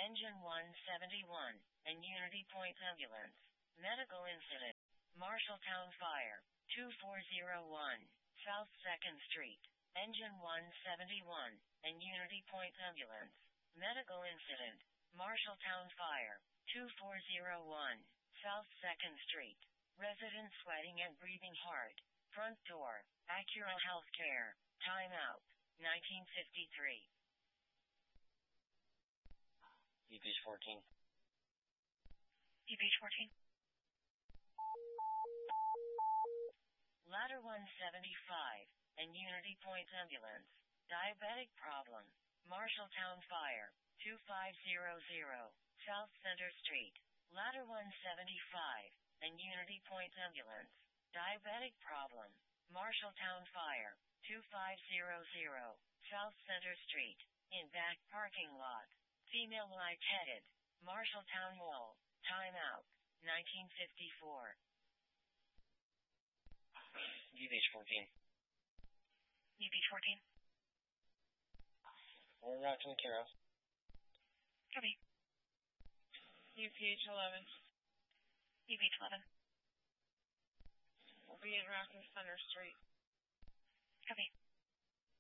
Engine 171, and Unity Point Ambulance. Medical incident. Marshalltown Fire, 2401, South 2nd Street. Engine 171, and Unity Point Ambulance. Medical incident. Marshalltown Fire, 2401, South 2nd Street. Resident sweating and breathing hard. Front door. Acura Healthcare. Timeout. 1953. EPH 14. EPH 14. Ladder 175, and Unity Point Ambulance. Diabetic problem. Marshalltown Fire, 2500, South Center Street. Ladder 175, and Unity Point Ambulance. Diabetic problem. Marshalltown Fire, 2500, South Center Street. In back parking lot. Female lightheaded. Marshalltown Mall. Timeout. 1954. EPH 14. EPH 14. We're not to Akira. Copy. EPH 11. EPH 11. We'll be in Rockland Center Street. Copy.